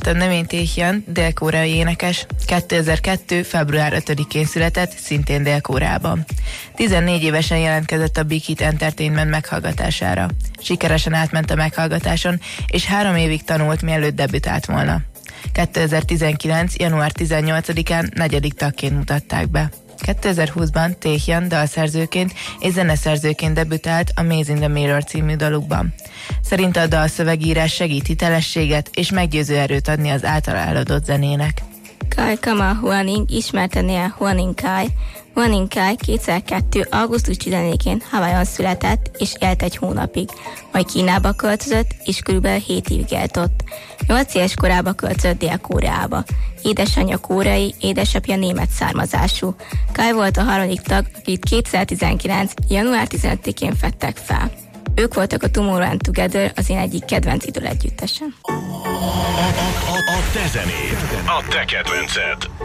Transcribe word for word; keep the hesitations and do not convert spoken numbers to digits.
ismertem, nem én Taehyun, dél-koreai énekes. kétezer-kettő. február ötödikén született, szintén Dél-Koreában. tizennégy évesen jelentkezett a Big Hit Entertainment meghallgatására. Sikeresen átment a meghallgatáson, és három évig tanult, mielőtt debütált volna. kétezer-tizenkilenc. január tizennyolcadikán negyedik tagként mutatták be. kétezer-húszban Taehyun dalszerzőként és zeneszerzőként debütált a Maze in the Mirror című dalukban. Szerinte a dalszövegírás segít hitelességet és meggyőző erőt adni az általa eladott zenének. Kai Kama Huaning ismertenél Huaning Kai. Huaning Kai kétezer-kettő. augusztus tizennégyedikén Hawaiion született és élt egy hónapig, majd Kínába költözött és körülbelül hét évig élt ott. nyolc éves korába költözött Dél-Koreába. Édesanyja koreai, édesapja német származású. Kai volt a harmadik tag, akit kétezer-tizenkilenc. január tizenötödikén fedtek fel. Ők voltak a Tomorrow and Together, az én egyik kedvenc idol együttesem. A, a, a, a te zenéd, a te kedvenced.